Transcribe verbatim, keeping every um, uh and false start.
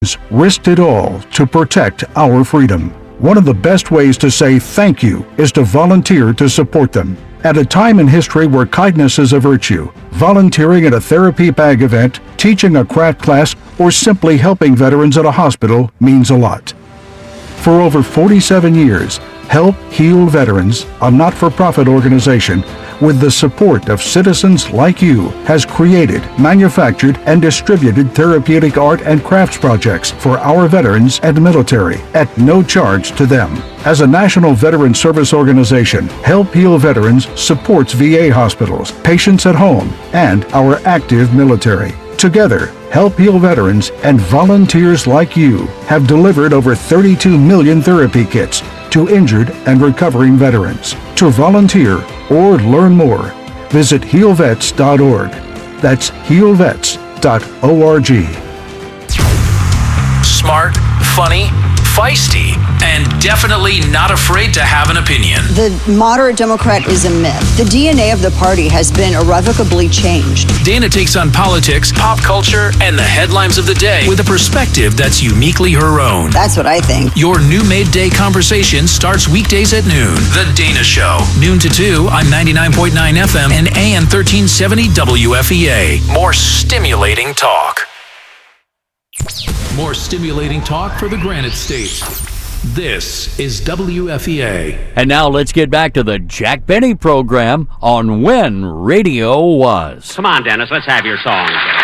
risked it all to protect our freedom. One of the best ways to say thank you is to volunteer to support them. At a time in history where kindness is a virtue, volunteering at a therapy bag event, teaching a craft class, or simply helping veterans at a hospital means a lot. For over forty-seven years, Help Heal Veterans, a not-for-profit organization with the support of citizens like you, has created, manufactured, and distributed therapeutic art and crafts projects for our veterans and military at no charge to them. As a national veteran service organization, Help Heal Veterans supports V A hospitals, patients at home, and our active military. Together, Help Heal Veterans and volunteers like you have delivered over thirty-two million therapy kits to injured and recovering veterans. To volunteer or learn more, visit heal vets dot org. That's heal vets dot org. Smart, funny, feisty, and definitely not afraid to have an opinion. The moderate Democrat is a myth. The D N A of the party has been irrevocably changed. Dana takes on politics, pop culture, and the headlines of the day with a perspective that's uniquely her own. That's what I think. Your new midday conversation starts weekdays at noon. The Dana Show, noon to two on ninety-nine point nine F M and A M thirteen seventy W F E A. More stimulating talk. More stimulating talk for the Granite State. This is W F E A. And now let's get back to the Jack Benny program on When Radio Was. Come on, Dennis, let's have your song.